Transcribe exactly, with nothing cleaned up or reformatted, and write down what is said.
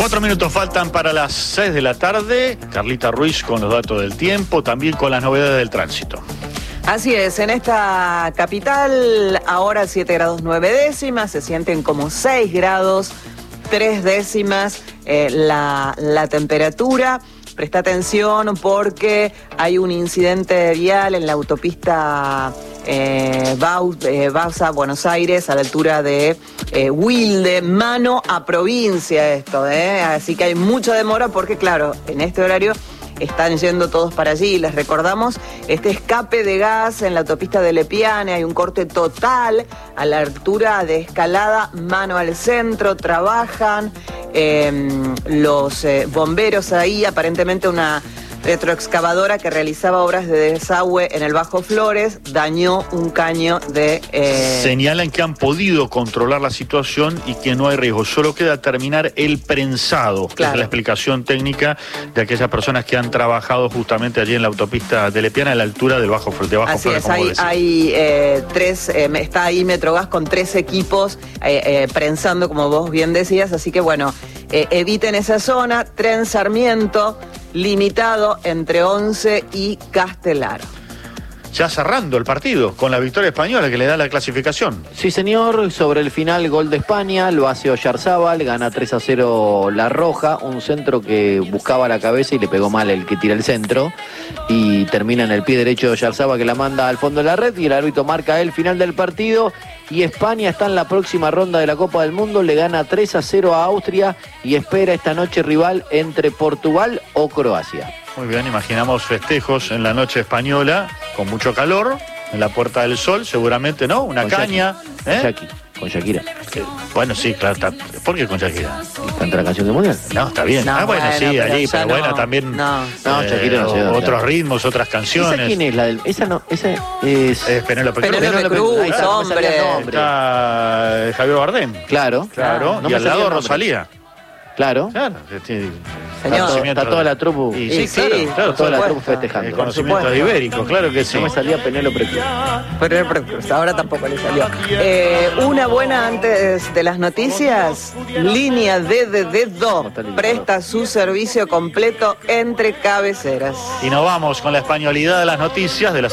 Cuatro minutos faltan para las seis de la tarde. Carlita Ruiz con los datos del tiempo, también con las novedades del tránsito. Así es, en esta capital ahora siete grados nueve décimas, se sienten como seis grados tres décimas eh, la, la temperatura. Presta atención porque hay un incidente vial en la autopista eh, Bausa, Buenos Aires, a la altura de eh, Wilde, mano a provincia esto, ¿eh? Así que hay mucha demora porque, claro, en este horario están yendo todos para allí. Les recordamos este escape de gas en la autopista de Lepiane. Hay un corte total a la altura de Escalada, mano al centro. Trabajan eh, los eh, bomberos ahí. Aparentemente una retroexcavadora que realizaba obras de desagüe en el Bajo Flores dañó un caño de... Eh... Señalan que han podido controlar la situación y que no hay riesgo. Solo queda terminar el prensado, que es la explicación técnica de aquellas personas que han trabajado justamente allí en la autopista de Lepiana a la altura del Bajo, de Bajo Así Flores. Es, hay, hay eh, tres, eh, está ahí Metrogas con tres equipos eh, eh, prensando, como vos bien decías, así que bueno, eh, eviten esa zona. Tren Sarmiento limitado entre Once y Castelar. Ya cerrando el partido con la victoria española que le da la clasificación. Sí, señor, sobre el final gol de España, lo hace Oyarzábal, gana tres a cero La Roja, un centro que buscaba la cabeza y le pegó mal el que tira el centro, y termina en el pie derecho de Oyarzábal, que la manda al fondo de la red, y el árbitro marca el final del partido, y España está en la próxima ronda de la Copa del Mundo, le gana tres a cero a Austria y espera esta noche rival entre Portugal o Croacia. Muy bien, imaginamos festejos en la noche española, con mucho calor, en la Puerta del Sol, seguramente, ¿no? Una con caña. Shakira. ¿Eh? Shakira. Con Shakira. Que, bueno, sí, claro. Está, ¿por qué con Shakira? ¿Canta la canción del Mundial? No, está bien. No, ah, bueno, bueno, sí, pero allí, pero no, bueno, también... No, no eh, Shakira no sé. Otros ritmos, otras canciones. ¿Esa quién es? La del, esa no, esa es... Es Penélope Cruz. Penélope Cruz, Cruz hombre. Está Javier Bardem. Claro. Claro, no y al lado Rosalía. Claro. Claro. Señor, está, está toda la trupu. Y, sí, sí, claro, sí, claro, toda la trupu festejando. El conocimiento ibérico, claro que sí. No me salía Penélope Cruz. Penélope Cruz, ahora tampoco le salió. Eh, una buena antes de las noticias. Línea D D D dos presta su servicio completo entre cabeceras. Y nos vamos con la españolidad de las noticias de las